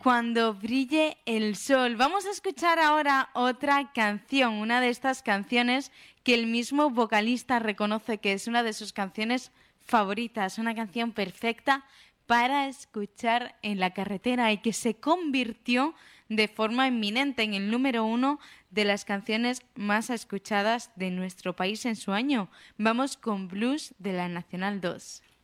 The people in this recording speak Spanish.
Cuando brille el sol. Vamos a escuchar ahora otra canción, una de estas canciones que el mismo vocalista reconoce que es una de sus canciones favoritas, una canción perfecta para escuchar en la carretera y que se convirtió de forma inminente en el número 1 de las canciones más escuchadas de nuestro país en su año. Vamos con Blues de la Nacional 2.